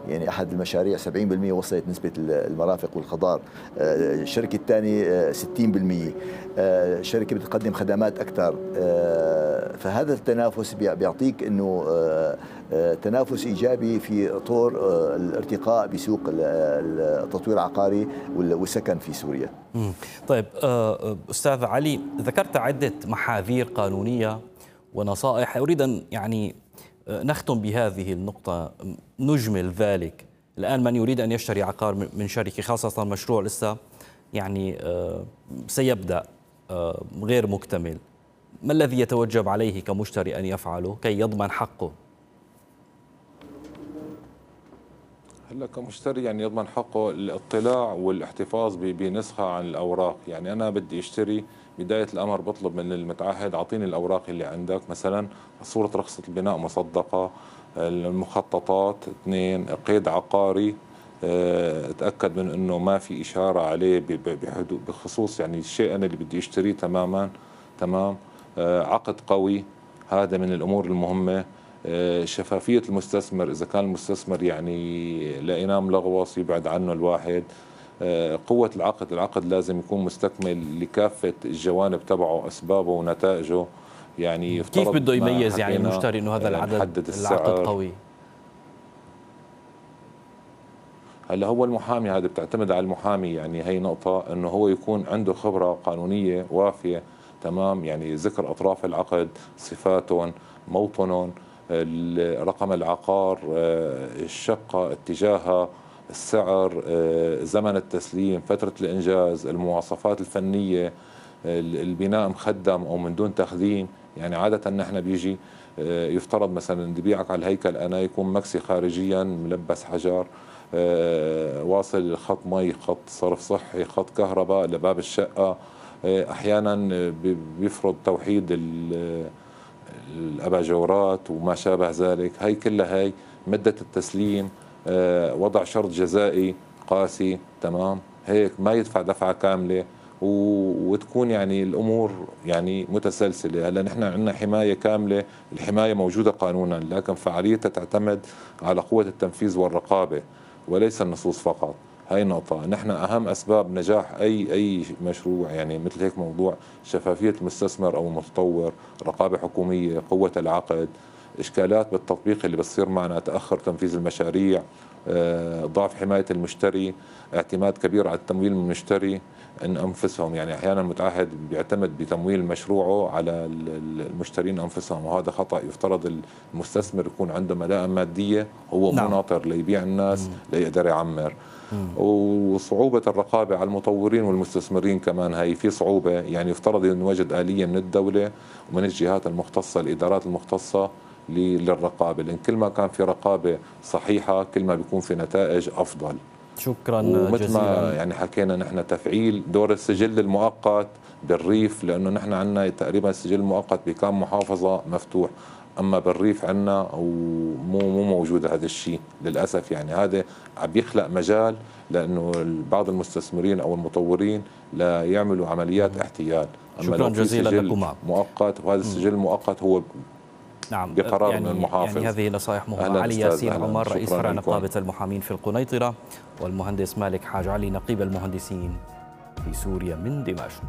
يعني أحد المشاريع 70% وصلت نسبة المرافق والخضار، الشركة الثانية 60%، شركة بتقدم خدمات أكثر. فهذا التنافس بيعطيك أنه تنافس إيجابي في طور الارتقاء بسوق التطوير العقاري والسكن في سوريا. طيب أستاذ علي، ذكرت عدة محاذير قانونية ونصائح، أريد أن يعني نختم بهذه النقطة، نجمل ذلك. الآن من يريد أن يشتري عقار من شركة، خاصة مشروع لسه يعني سيبدأ غير مكتمل، ما الذي يتوجب عليه كمشتري أن يفعله كي يضمن حقه؟ هلا كمشتري يعني يضمن حقه الاطلاع والاحتفاظ بنسخة عن الأوراق. يعني أنا بدي اشتري، بداية الأمر بطلب من المتعهد أعطيني الأوراق اللي عندك، مثلا صورة رخصة البناء مصدقة، المخططات، 2 قيد عقاري، اتأكد من أنه ما في إشارة عليه بخصوص يعني الشيء أنا اللي بدي اشتريه تماما، تمام. عقد قوي، هذا من الأمور المهمة. شفافية المستثمر، إذا كان المستثمر يعني لقيناه ملغوص يبعد عنه الواحد. قوة العقد لازم يكون مستكمل لكافة الجوانب تبعه، أسبابه ونتائجه. يعني كيف بده يميز يعني المشتري إنه هذا العقد قوي؟ هلا هو المحامي، هذا بتعتمد على المحامي، يعني هي نقطة إنه هو يكون عنده خبرة قانونية وافية، تمام. يعني ذكر أطراف العقد، صفاتهم، موطنهم، رقم العقار، الشقة، اتجاهها، السعر، زمن التسليم، فترة الإنجاز، المواصفات الفنية، البناء مخدم أو من دون تخديم. يعني عادة نحن بيجي يفترض مثلا بدي بيعك على الهيكل أنا يكون مكسي خارجيا ملبس حجر، واصل خط مي، خط صرف صحي، خط كهرباء لباب الشقة. أحيانا بيفرض توحيد الأباجورات وما شابه ذلك. هي كلها هي مدة التسليم، وضع شرط جزائي قاسي، تمام. هيك ما يدفع دفعة كاملة وتكون يعني الأمور يعني متسلسلة. هلا نحن عندنا حماية كاملة، الحماية موجودة قانونا، لكن فعاليتها تعتمد على قوة التنفيذ والرقابة وليس النصوص فقط. هاي نقطة. نحن أهم أسباب نجاح أي مشروع يعني مثل هيك موضوع شفافية المستثمر أو المتطور، رقابة حكومية، قوة العقد، إشكالات بالتطبيق اللي بتصير معنا، تأخر تنفيذ المشاريع، ضعف حماية المشتري، اعتماد كبير على التمويل من المشتري إن أنفسهم. يعني أحيانا المتعهد بيعتمد بتمويل مشروعه على المشترين أنفسهم، وهذا خطأ. يفترض المستثمر يكون عنده ملاءة مادية، هو مو ناطر ليبيع الناس ليقدر يعمر. وصعوبة الرقابة على المطورين والمستثمرين كمان، هي في صعوبة. يعني يفترض أن نوجد آلية من الدولة ومن الجهات المختصة، الإدارات المختصة للرقابة، لأن كل ما كان في رقابة صحيحة كل ما بيكون في نتائج أفضل. شكرا ومثل ما يعني حكينا نحن تفعيل دور السجل المؤقت بالريف، لأنه نحن عندنا تقريبا السجل المؤقت بكام محافظة مفتوح، أما بالريف عندنا مو موجود هذا الشيء للأسف. يعني هذا عم يخلق مجال لأنه بعض المستثمرين أو المطورين لا يعملوا عمليات احتيال. أما شكرا جزيلا لكم. مؤقت، وهذا السجل المؤقت هو بقرار يعني من المحافظ. يعني هذه نصائح مهمة. علي ياسين عمر، رئيس فرع نقابة المحامين في القنيطرة، والمهندس مالك حاج علي، نقيب المهندسين في سوريا من دمشق.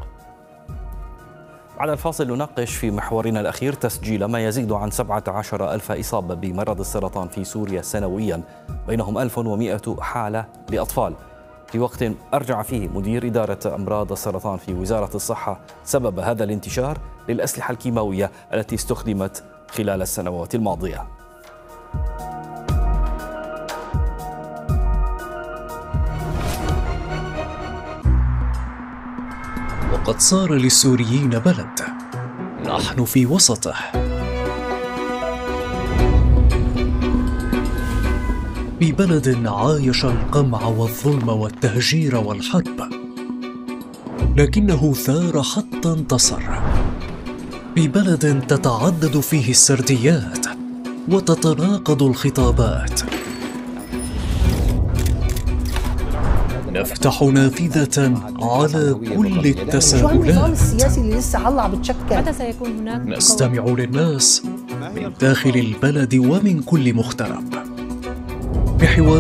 بعد الفاصل نناقش في محورنا الأخير تسجيل ما يزيد عن 17,000 إصابة بمرض السرطان في سوريا سنويا، بينهم 1100 حالة لأطفال، في وقت أرجع فيه مدير إدارة أمراض السرطان في وزارة الصحة سبب هذا الانتشار للأسلحة الكيماوية التي استخدمت خلال السنوات الماضية. وقد صار للسوريين بلد نحن في وسطه، ببلد عايش القمع والظلم والتهجير والحرب، لكنه ثار حتى انتصر، ببلد تتعدد فيه السرديات وتتناقض الخطابات. نفتح نافذة على كل التساؤلات. شو السياسي اللي لسه هلا عم بتشكل؟ متى سيكون هناك؟ نستمع للناس من داخل البلد ومن كل مغترب.